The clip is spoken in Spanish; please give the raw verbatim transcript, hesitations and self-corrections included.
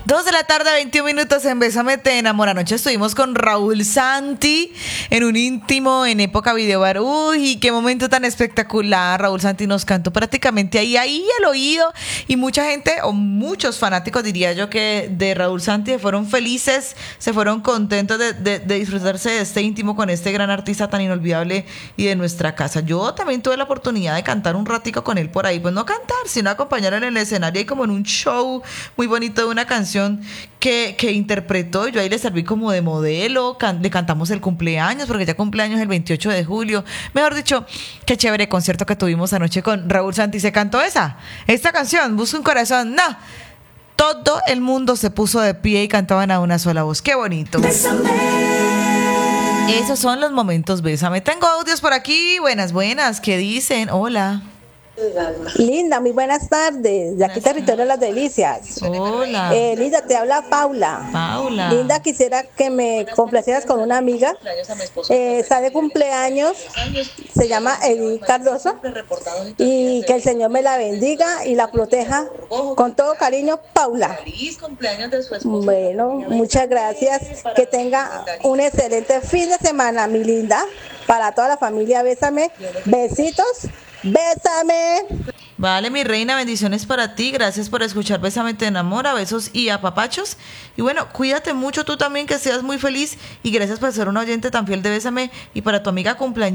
Dos de la tarde, veintiún minutos en Bésame Te Enamora. Anoche estuvimos con Raúl Santi en un íntimo en época video bar. Uy, qué momento tan espectacular. Raúl Santi nos cantó prácticamente ahí, ahí al oído. Y mucha gente, o muchos fanáticos, diría yo, que de Raúl Santi se fueron felices, se fueron contentos de, de, de disfrutarse de este íntimo con este gran artista tan inolvidable y de nuestra casa. Yo también tuve la oportunidad de cantar un ratico con él por ahí. Pues no cantar, sino acompañar en el escenario y como en un show muy bonito de una canción que, que interpretó. Yo ahí le serví como de modelo, can, le cantamos el cumpleaños, porque ya cumpleaños el veintiocho de julio. Mejor dicho, qué chévere concierto que tuvimos anoche con Raúl Santi. Se cantó esa, esta canción, Busca un corazón. No, todo el mundo se puso de pie y cantaban a una sola voz. Qué bonito. Bésame. Esos son los momentos, Bésame. Tengo audios por aquí. Buenas, buenas. ¿Qué dicen? Hola. Linda, muy buenas tardes. De aquí Territorio de las Delicias. Hola. Eh, Linda, te habla Paula. Paula. Linda, quisiera que me complacieras con una amiga. Eh, está de cumpleaños. Se llama Edith Cardoso. Y que el Señor me la bendiga y la proteja. Con todo cariño, Paula. Bueno, muchas gracias. Que tenga un excelente fin de semana, mi linda. Para toda la familia, bésame. Besitos. Bésame. Vale, mi reina, bendiciones para ti. Gracias por escuchar Bésame Te Enamora, besos y apapachos. Y bueno, cuídate mucho tú también, que seas muy feliz. Y gracias por ser un oyente tan fiel de Bésame. Y para tu amiga cumpleañera.